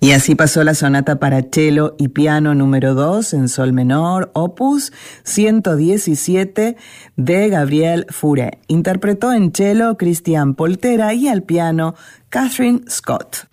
Y así pasó la sonata para cello y piano número 2 en sol menor, opus 117 de Gabriel Fauré. Interpretó en cello Christian Poltera y al piano Catherine Scott.